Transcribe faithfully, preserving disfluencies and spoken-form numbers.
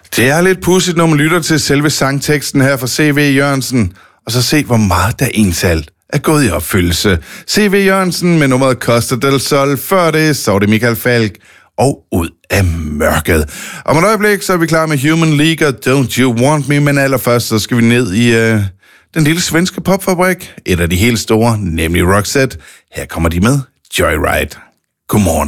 Det er lidt pudsigt, når man lytter til selve sangteksten her fra C V Jørgensen, og så se, hvor meget der ensalt er gået i opfyldelse. C V Jørgensen med nummeret Costa del Sol. Før det, så var det Michael Falch og Ud af mørket. Om et øjeblik, så er vi klar med Human League og Don't You Want Me, men allerførst, så skal vi ned i øh, den lille svenske popfabrik. Et af de helt store, nemlig Roxette. Her kommer de med Joyride. Godmorgen.